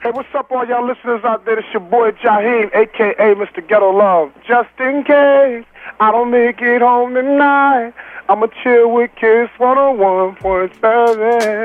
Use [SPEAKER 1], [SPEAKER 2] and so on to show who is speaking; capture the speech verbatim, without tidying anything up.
[SPEAKER 1] Hey, what's up, all y'all listeners out there? It's your boy Jaheim, a k a. Mister Ghetto Love. Just in case I don't make it home tonight, I'ma chill with Kiss one oh one point seven.